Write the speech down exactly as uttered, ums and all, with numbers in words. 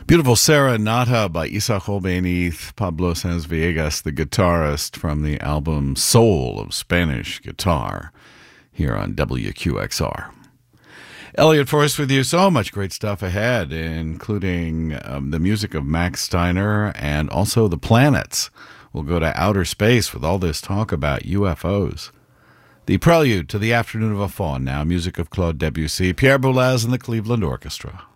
Beautiful Serenata by Isaac Albéniz, Pablo Sanz Villegas, the guitarist, from the album Soul of Spanish Guitar, here on W Q X R. Elliot Forrest with you. So much great stuff ahead, including um, the music of Max Steiner and also the planets. We'll go to outer space with all this talk about U F Os. The prelude to the Afternoon of a Faun now, music of Claude Debussy, Pierre Boulez and the Cleveland Orchestra.